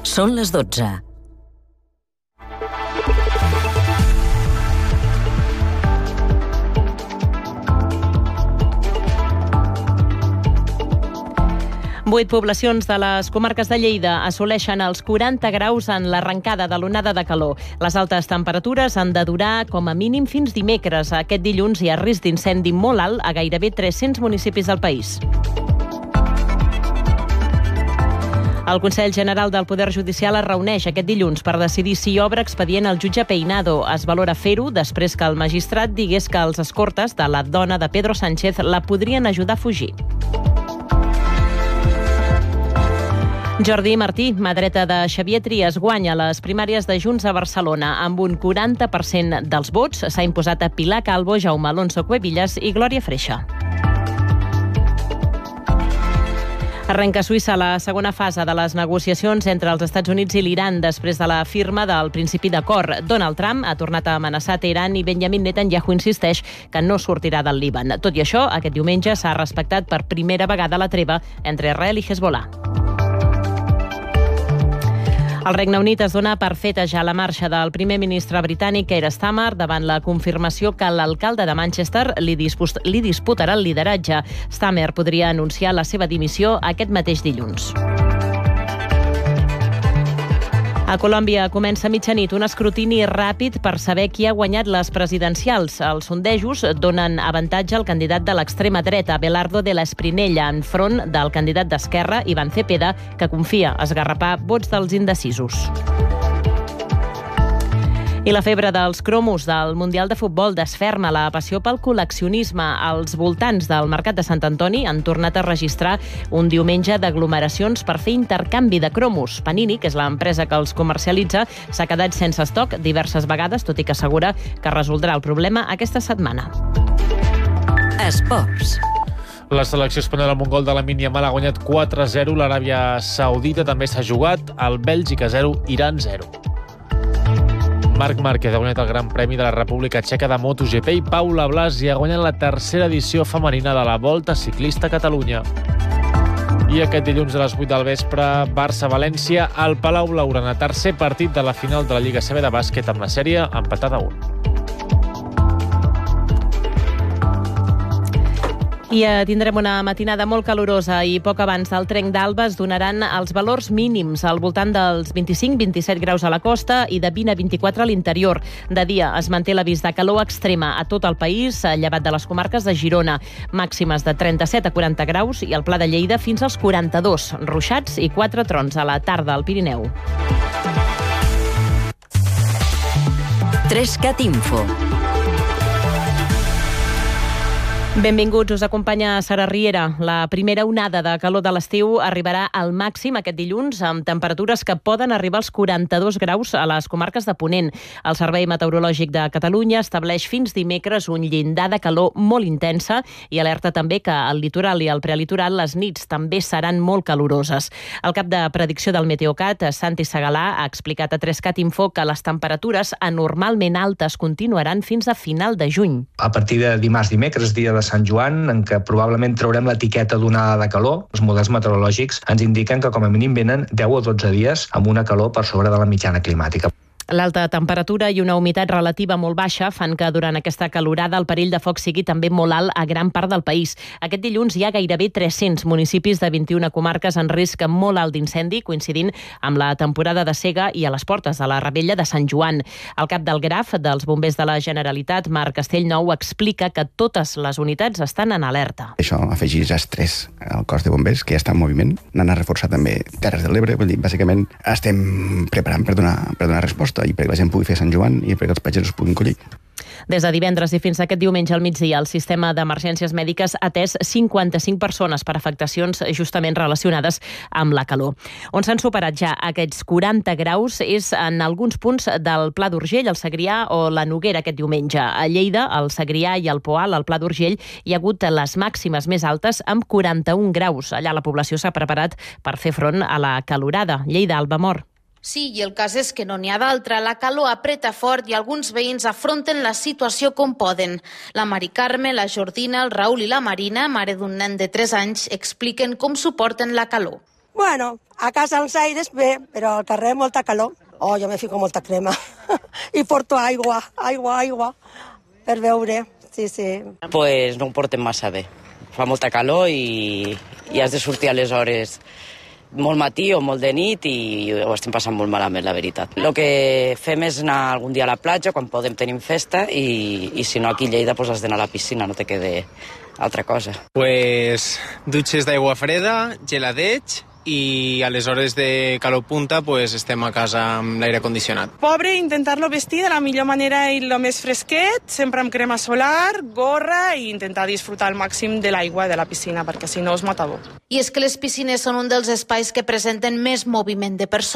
Són les 12. Vuit poblacions de les comarques de Lleida assoleixen els 40 graus en l'arrencada de l'onada de calor. Les altes temperatures han de durar com a mínim fins dimecres. Aquest dilluns hi ha risc d'incendi molt alt a gairebé 300 municipis del país. El Consell General del Poder Judicial es reuneix aquest dilluns per decidir si obre expedient al jutge Peinado. Es valora fer-ho després que el magistrat digués que els escortes de la dona de Pedro Sánchez la podrien ajudar a fugir. Jordi Martí, mà dreta de Xavier Trias, guanya les primàries de Junts a Barcelona. Amb un 40% dels vots s'ha imposat a Pilar Calvo, Jaume Alonso Cuevillas i Glòria Freixa. Arrenca a Suïssa la segona fase de les negociacions entre els Estats Units i l'Iran després de la firma del principi d'acord. Donald Trump ha tornat a amenaçar Teheran i Benjamin Netanyahu insisteix que no sortirà del Líban. Tot i això, aquest diumenge s'ha respectat per primera vegada la treva entre Israel i Hezbollah. El Regne Unit es dona per feta ja la marxa del primer ministre britànic Keir Starmer davant la confirmació que l'alcalde de Manchester li disputarà el lideratge. Starmer podria anunciar la seva dimissió aquest mateix dilluns. A Colòmbia comença a mitjanit un escrutini ràpid per saber qui ha guanyat les presidencials. Els sondejos donen avantatge al candidat de l'extrema dreta, Abelardo de la Esprinella, enfront del candidat d'Esquerra, Iván Cepeda, que confia esgarrapar vots dels indecisos. I la febre dels cromos del Mundial de Futbol desferma la passió pel col·leccionisme. Els voltants del Mercat de Sant Antoni han tornat a registrar un diumenge d'aglomeracions per fer intercanvi de cromos. Panini, que és l'empresa que els comercialitza, s'ha quedat sense estoc diverses vegades, tot i que assegura que resoldrà el problema aquesta setmana. Esports. La selecció espanyola amb un gol de Lamine Yamal ha guanyat 4-0. L'Aràbia Saudita també s'ha jugat. El Bèlgica 0, Iran 0. Marc Márquez ha guanyat el Gran Premi de la República Txeca de MotoGP i Paula Blasi ha guanyat la tercera edició femenina de la Volta Ciclista a Catalunya. I aquest dilluns a les 8 del vespre, Barça-València al Palau Blaugrana, tercer partit de la final de la Lliga CB de bàsquet amb la sèrie empatada a 1. I tindrem una matinada molt calorosa i poc abans del trenc d'alba es donaran els valors mínims al voltant dels 25-27 graus a la costa i de 20 a 24 a l'interior. De dia es manté l'avís de calor extrema a tot el país, llevat de les comarques de Girona. Màximes de 37 a 40 graus i al Pla de Lleida fins als 42. Ruixats i 4 trons a la tarda al Pirineu. 3CAT Info. Benvinguts, us acompanya Sara Riera. La primera onada de calor de l'estiu arribarà al màxim aquest dilluns amb temperatures que poden arribar als 42 graus a les comarques de Ponent. El Servei Meteorològic de Catalunya estableix fins dimecres un llindar de calor molt intensa i alerta també que al litoral i al prelitoral les nits també seran molt caloroses. El cap de predicció del Meteocat, Santi Segalà, ha explicat a 3CAT Info que les temperatures anormalment altes continuaran fins a final de juny. A partir de dimecres, dia de Sant Joan, en què probablement traurem l'etiqueta d'onada de calor. Els models meteorològics ens indiquen que com a mínim venen 10 o 12 dies amb una calor per sobre de la mitjana climàtica. L'alta temperatura i una humitat relativa molt baixa fan que durant aquesta calorada el perill de foc sigui també molt alt a gran part del país. Aquest dilluns hi ha gairebé 300 municipis de 21 comarques en risc molt alt d'incendi, coincidint amb la temporada de sega i a les portes de la Rebella de Sant Joan. El cap del Graf dels Bombers de la Generalitat, Marc Castellnou, explica que totes les unitats estan en alerta. Això afegeix estrès al cos de bombers, que ja està en moviment. N'han reforçat també Terres de l'Ebre. Vull dir, bàsicament estem preparant per donar resposta i perquè la gent pugui fer Sant Joan i perquè els pagesos puguin collir. Des de divendres i fins aquest diumenge al migdia, el sistema d'emergències mèdiques ha atès 55 persones per afectacions justament relacionades amb la calor. On s'han superat ja aquests 40 graus és en alguns punts del Pla d'Urgell, el Segrià o la Noguera aquest diumenge. A Lleida, el Segrià i el Poal, al Pla d'Urgell, hi ha hagut les màximes més altes amb 41 graus. Allà la població s'ha preparat per fer front a la calorada. Lleida, Alba Mor. Sí, i el cas és que no n'hi ha d'altra. La calor apreta fort i alguns veïns afronten la situació com poden. La Mari Carme, la Jordina, el Raül i la Marina, mare d'un nen de 3 anys, expliquen com suporten la calor. Bueno, a casa als aires bé, però al carrer molta calor. Oh, jo me fico molta crema. I porto aigua, per beure, sí. Pues no ho portem massa bé. Fa molta calor i has de sortir a les hores molt matí o molt de nit i ho estem passant molt malament, la veritat. El que fem és anar algun dia a la platja, quan podem tenim festa, i si no aquí a Lleida has d'anar a la piscina, no te queda altra cosa. Pues dutxes d'aigua freda, geladeig, i a les hores de calor punta estem a casa amb l'aire condicionat. Pobre, intentar-lo vestir de la millor manera i el més fresquet, sempre amb crema solar, gorra i intentar disfrutar al màxim de l'aigua de la piscina, perquè si no es mata bo. I és que les piscines són un dels espais que presenten més moviment de persones.